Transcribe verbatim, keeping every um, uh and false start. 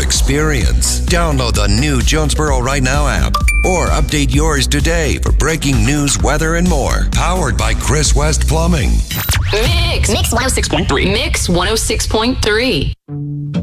experience. Download the new Jonesboro Right Now app or update yours today for breaking news, weather, and more. Powered by Chris West Plumbing. Mix. Mix one oh six point three. Mix one oh six point three.